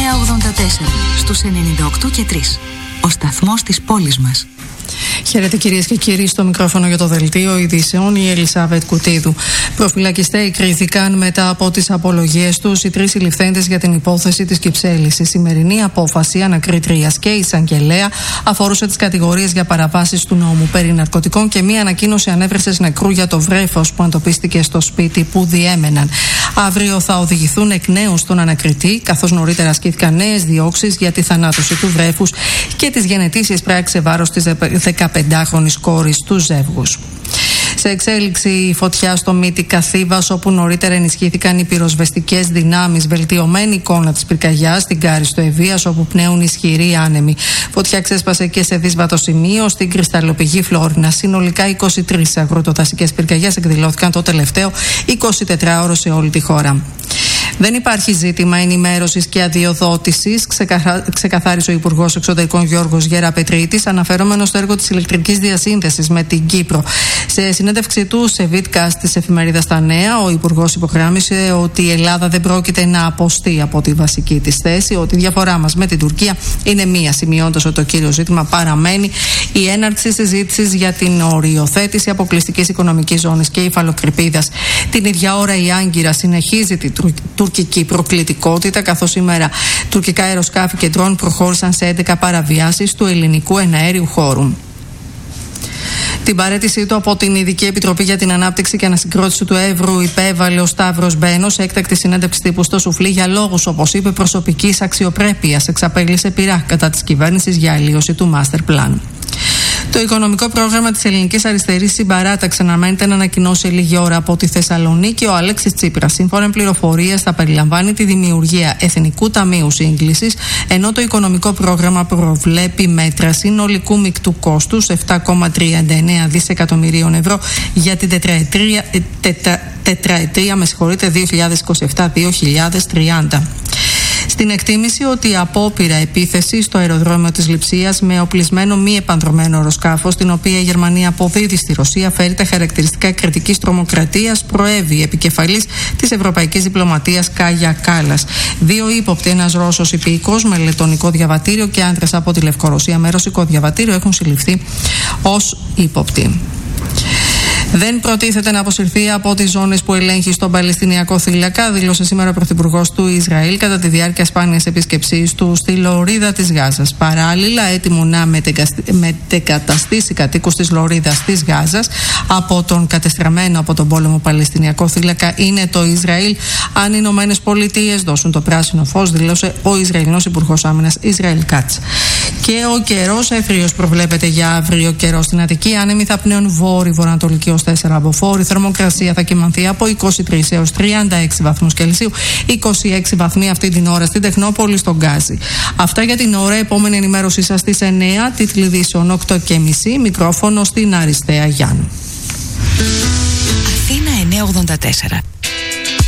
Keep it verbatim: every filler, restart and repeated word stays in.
εννιά ογδόντα τέσσερα στους ενενήντα οκτώ και τρία. Ο σταθμός της πόλης μας. Χαίρετε κυρίες και κύριοι, στο μικρόφωνο για το δελτίο ειδήσεων η Ελισάβετ Κουτίδου. Προφυλακιστέοι κρίθηκαν μετά από τις απολογίες τους οι τρεις συλληφθέντες για την υπόθεση της Κυψέλης. Η σημερινή απόφαση ανακρίτριας και εισαγγελέα αφορούσε τις κατηγορίες για παραβάσεις του νόμου περί ναρκωτικών και μία ανακοίνωση ανέβρεσης νεκρού για το βρέφος που αντοπίστηκε στο σπίτι που διέμεναν. Αύριο θα οδηγηθούν εκ νέου στον ανακριτή, καθώς νωρίτερα ασκήθηκαν νέες διώξεις για τη θανάτωση του βρέφους και τις γενετήσιες πράξεις σε βάρος της δεκαπεντάχρονης κόρης του ζεύγους. Σε εξέλιξη η φωτιά στο Μύτικα Θήβας, όπου νωρίτερα ενισχύθηκαν οι πυροσβεστικές δυνάμεις, βελτιωμένη εικόνα της πυρκαγιάς στην Κάριστο Ευβίας, όπου πνέουν ισχυροί άνεμοι. Φωτιά ξέσπασε και σε δύσβατο σημείο στην κρυσταλλοπηγή Φλόρινα. Συνολικά είκοσι τρεις αγροτοδασικές πυρκαγιές εκδηλώθηκαν το τελευταίο εικοσιτετράωρο σε όλη τη χώρα. Δεν υπάρχει ζήτημα ενημέρωσης και αδειοδότησης, ξεκαθα... ξεκαθάρισε ο Υπουργός Εξωτερικών Γιώργος Γεραπετρίτης, αναφερόμενος στο έργο της ηλεκτρικής διασύνδεσης με την Κύπρο. Σε συνέντευξή του σε βίντκαστ της εφημερίδας Τα Νέα, ο Υπουργός υπογράμμισε ότι η Ελλάδα δεν πρόκειται να αποστεί από τη βασική της θέση, ότι η διαφορά μας με την Τουρκία είναι μία, σημειώντας ότι το κύριο ζήτημα παραμένει η έναρξη συζήτησης για την οριοθέτηση αποκλειστικής οικονομικής ζώνης και υφαλοκρηπίδας. Την ίδια ώρα η Άγκυρα συνεχίζει την τουρκική προκλητικότητα, καθώς σήμερα τουρκικά αεροσκάφη και ντρόν προχώρησαν σε έντεκα παραβιάσεις του ελληνικού εναέριου χώρου. Την παραίτησή του από την Ειδική Επιτροπή για την Ανάπτυξη και Ανασυγκρότηση του Εύρου υπέβαλε ο Σταύρος Μπαίνος σε έκτακτη συνέντευξη τύπου στο Σουφλί για λόγους, όπως είπε, προσωπικής αξιοπρέπειας. Εξαπέλυσε πειρά κατά της κυβέρνησης για αλλίωση του Master Plan. Το οικονομικό πρόγραμμα της Ελληνικής Αριστερής Συμπαράταξη αναμένεται να ανακοινώσει λίγη ώρα από τη Θεσσαλονίκη ο Αλέξης Τσίπρας. Σύμφωνα με πληροφορίες, θα περιλαμβάνει τη δημιουργία Εθνικού Ταμείου Σύγκλησης, ενώ το οικονομικό πρόγραμμα προβλέπει μέτρα συνολικού μεικτού κόστους επτά κόμμα τριάντα εννέα δισεκατομμυρίων ευρώ για την τετραετία, τετρα, τετραετία με συγχωρείτε, δύο χιλιάδες είκοσι επτά με δύο χιλιάδες τριάντα. Στην εκτίμηση ότι η απόπειρα επίθεση στο αεροδρόμιο της Λειψίας με οπλισμένο μη επανδρωμένο αεροσκάφος, την οποία η Γερμανία αποδίδει στη Ρωσία, φέρει τα χαρακτηριστικά κριτικής τρομοκρατίας, προέβη επικεφαλής της Ευρωπαϊκής Διπλωματίας Κάγια Κάλλας. Δύο ύποπτοι, ένας Ρώσος υπηκός με λετονικό διαβατήριο και άντρες από τη Λευκορωσία με ρωσικό διαβατήριο, έχουν συλληφθεί ως ύποπτοι. Δεν προτίθεται να αποσυρθεί από τις ζώνες που ελέγχει στον Παλαιστινιακό θύλακα, δήλωσε σήμερα ο Πρωθυπουργός του Ισραήλ κατά τη διάρκεια σπάνιας επίσκεψής του στη Λωρίδα της Γάζας. Παράλληλα, έτοιμο να μετεκαταστήσει κατοίκους της Λωρίδας της Γάζας από τον κατεστραμμένο από τον πόλεμο Παλαιστινιακό θύλακα είναι το Ισραήλ. Αν οι Ηνωμένες Πολιτείες δώσουν το πράσινο φως, δήλωσε ο Ισραηλινός Υπουργός Άμυνας Ισραήλ Κάτς. Και ο καιρός εύθριος προβλέπεται για αύριο καιρό στην Αττική. Άνεμοι θα πνέουν βόρειο-βορειοανατολική ως τέσσερα από φόρ. Η θερμοκρασία θα κυμανθεί από είκοσι τρεις έως τριάντα έξι βαθμούς Κελσίου, είκοσι έξι βαθμοί αυτή την ώρα στην Τεχνόπολη, στον Γκάζι. Αυτά για την ώρα. Επόμενη ενημέρωσή σας στις εννιά, τίτλοι ειδήσεων οκτώ και μισή. Μικρόφωνο στην Αριστεία Γιάννου. Αθήνα εννιακόσια ογδόντα τέσσερα.